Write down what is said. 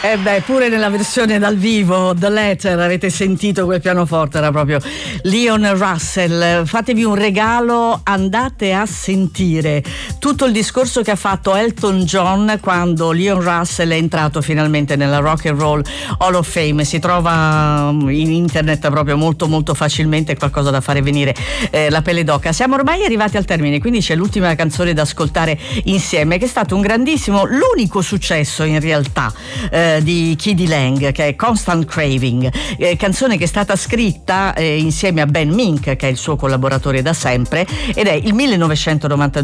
beh, pure nella versione dal vivo, The Letter, avete sentito quel pianoforte, era proprio Leon Russell. Fatevi un regalo, andate a sentire tutto il discorso che ha fatto Elton John quando Leon Russell è entrato finalmente nella Rock and Roll Hall of Fame. Si trova in internet proprio molto molto facilmente, qualcosa da fare venire la pelle d'oca. Siamo ormai arrivati al termine, quindi c'è l'ultima canzone da ascoltare insieme, che è stato un grandissimo, l'unico successo in realtà di K. D. Lang, che è Constant Craving, canzone che è stata scritta insieme a Ben Mink, che è il suo collaboratore da sempre, ed è il 1992.